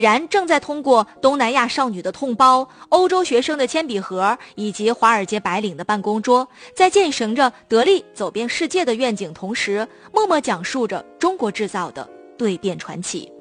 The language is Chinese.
然正在通过东南亚少女的痛包、欧洲学生的铅笔盒以及华尔街白领的办公桌，在践行着得力走遍世界的愿景同时，默默讲述着中国制造的蜕变传奇。